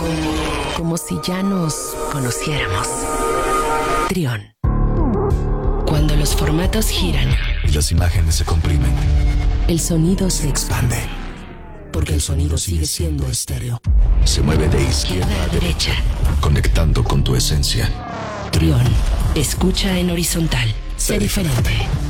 Como si ya nos conociéramos. Trión. Cuando los formatos giran y las imágenes se comprimen, el sonido se expande. Porque el sonido sigue siendo estéreo. Se mueve de izquierda a derecha, conectando con tu esencia. Trión. Escucha en horizontal. Sé diferente.